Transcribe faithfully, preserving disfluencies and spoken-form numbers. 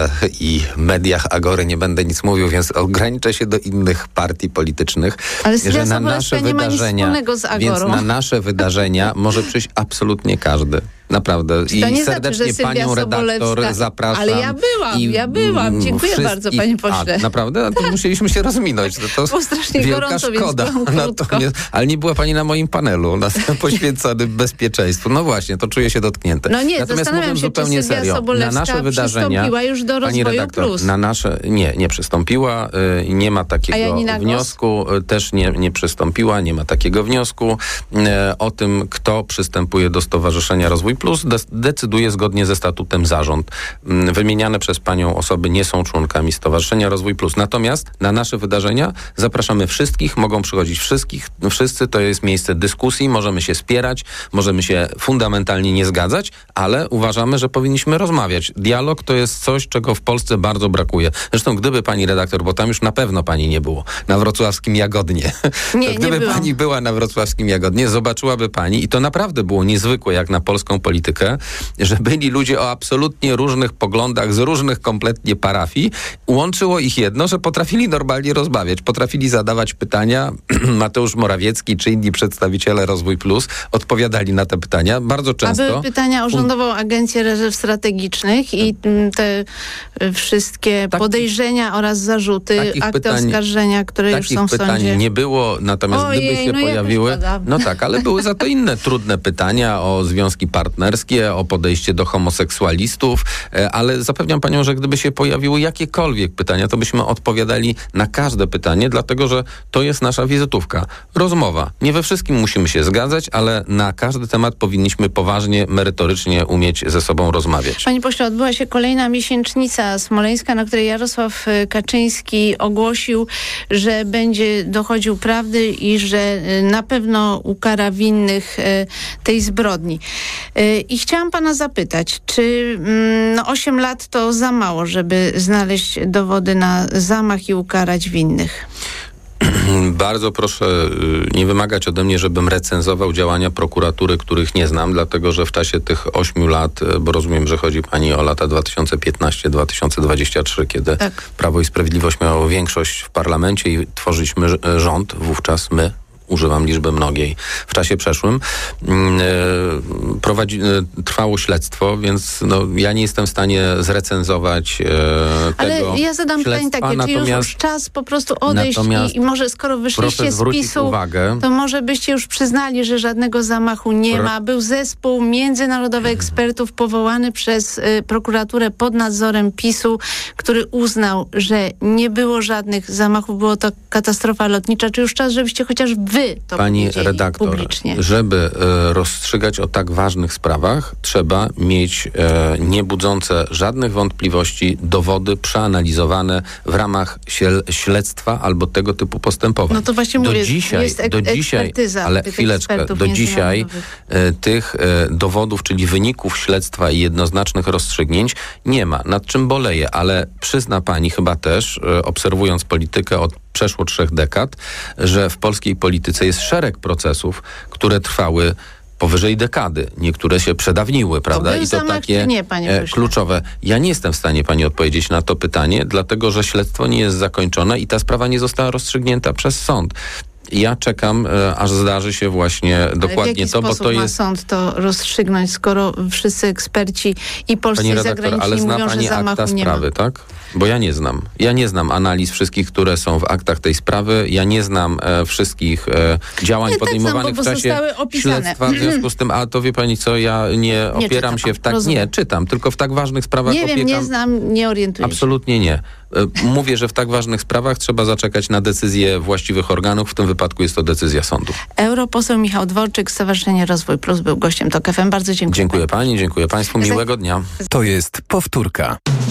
i mediach Agory nie będę nic mówił, więc ograniczę się do innych partii politycznych. Ale że na nasze nie wydarzenia, ma nic wspólnego z Agorą. Więc na nasze wydarzenia może przyjść absolutnie każdy. Naprawdę. Czy to I nie serdecznie znaczy, panią redaktor zapraszam. Ale ja byłam, i, ja byłam. Dziękuję bardzo, panie pośle. A, naprawdę? A to musieliśmy się rozminąć. To, to było strasznie wielka gorąco, szkoda. więc byłam krótko. Ale nie była pani na moim panelu na poświęconym bezpieczeństwu. No właśnie, to czuję się dotknięte. No nie, Natomiast zastanawiam mówiąc się, zupełnie czy Sylwia serio, Sobolewska na nasze wydarzenia przystąpiła już do pani Rozwoju redaktor, Plus. na nasze nie, nie przystąpiła, y, nie ma takiego wniosku, y, też nie, nie przystąpiła, nie ma takiego wniosku. Y, o tym, kto przystępuje do Stowarzyszenia Rozwój Plus, de- decyduje zgodnie ze statutem zarząd. Y, wymieniane przez panią osoby nie są członkami Stowarzyszenia Rozwój Plus. Natomiast na nasze wydarzenia zapraszamy wszystkich, mogą przychodzić wszystkich, wszyscy, to jest miejsce dyskusji, możemy się spierać, możemy się fundamentalnie nie zgadzać, ale uważamy, że powinniśmy rozmawiać. Dialog to jest coś, czego w Polsce bardzo brakuje. Zresztą gdyby pani redaktor, bo tam już na pewno pani nie było, na wrocławskim Jagodnie. Nie, to gdyby nie byłam. pani była na wrocławskim Jagodnie, zobaczyłaby pani, i to naprawdę było niezwykłe jak na polską politykę, że byli ludzie o absolutnie różnych poglądach, z różnych kompletnie parafii. Łączyło ich jedno, że potrafili normalnie rozmawiać, potrafili zadawać pytania. Mateusz Morawiecki czy inni przedstawiciele Rozwój Plus odpowiadali na te pytania bardzo często. A były pytania o Rządową Agencję Rezerw Strategicznych i te wszystkie Taki, podejrzenia oraz zarzuty, akty pytań, oskarżenia, które już są w sądzie. Takich pytań nie było, natomiast Ojej, gdyby się no pojawiły... No tak, ale były za to inne trudne pytania o związki partnerskie, o podejście do homoseksualistów, ale zapewniam panią, że gdyby się pojawiły jakiekolwiek pytania, to byśmy odpowiadali na każde pytanie, dlatego, że to jest nasza wizytówka. Rozmowa. Nie we wszystkim musimy się zgadzać, ale na każdy temat powinniśmy poważnie, merytorycznie umieć ze sobą rozmawiać. Panie pośle, odbyła się kolejna miesięcznica smoleńska, na której Jarosław Kaczyński ogłosił, że będzie dochodził prawdy i że na pewno ukara winnych tej zbrodni. I chciałam pana zapytać, czy no, osiem lat to za mało, żeby znaleźć dowody na zamach i ukarać winnych? Bardzo proszę nie wymagać ode mnie, żebym recenzował działania prokuratury, których nie znam, dlatego że w czasie tych ośmiu lat, bo rozumiem, że chodzi pani o lata dwa tysiące piętnasty do dwa tysiące dwudziestego trzeciego, kiedy tak. Prawo i Sprawiedliwość miało większość w parlamencie i tworzyliśmy rząd, wówczas my, używam liczby mnogiej, w czasie przeszłym, prowadzi, trwało śledztwo, więc no, ja nie jestem w stanie zrecenzować e, Ale tego ja zadam pytanie takie, czy już, już czas po prostu odejść i, i może skoro wyszliście z PiS-u, uwagę, to może byście już przyznali, że żadnego zamachu nie pro... ma. Był zespół międzynarodowych ekspertów powołany przez y, prokuraturę pod nadzorem PiS-u, który uznał, że nie było żadnych zamachów, było to katastrofa lotnicza. Czy już czas, żebyście chociaż wy to Pani redaktor, publicznie? Żeby e, rozstrzygać o tak ważnych sprawach, trzeba mieć e, niebudzące żadnych wątpliwości dowody przeanalizowane w ramach siel, śledztwa albo tego typu postępowań. No to właśnie do mówię, dzisiaj, jest ek- do dzisiaj, ale chwileczkę, do dzisiaj e, tych e, dowodów, czyli wyników śledztwa i jednoznacznych rozstrzygnięć nie ma. Nad czym boleję, ale przyzna pani chyba też, e, obserwując politykę od przeszło trzech dekad, że w polskiej polityce jest szereg procesów, które trwały powyżej dekady. Niektóre się przedawniły, prawda? To I to zamach, takie nie, panie e, kluczowe. Ja nie jestem w stanie pani odpowiedzieć na to pytanie, dlatego że śledztwo nie jest zakończone i ta sprawa nie została rozstrzygnięta przez sąd. Ja czekam, e, aż zdarzy się właśnie Ale dokładnie w jaki to, bo sposób to ma jest... sąd to rozstrzygnąć, skoro wszyscy eksperci i polscy Pani i redaktor, zagraniczni ale zna mówią, pani że zamachu akta nie sprawy, ma. tak? Bo ja nie znam. Ja nie znam analiz wszystkich, które są w aktach tej sprawy. Ja nie znam e, wszystkich e, działań nie, podejmowanych tak znam, bo, bo w czasie śledztwa. W związku z tym, a to wie pani co, ja nie, nie opieram czytam, się w tak... rozumiem. Nie, czytam, tylko w tak ważnych sprawach Nie wiem, opiekam... nie znam, nie orientuję się. Absolutnie nie. E, mówię, że w tak ważnych sprawach trzeba zaczekać na decyzję właściwych organów. W tym wypadku jest to decyzja sądu. Europoseł Michał Dworczyk, Stowarzyszenie Rozwój Plus był gościem TOK F M. Bardzo dziękuję. Dziękuję pani, dziękuję państwu. Miłego dnia. To jest powtórka.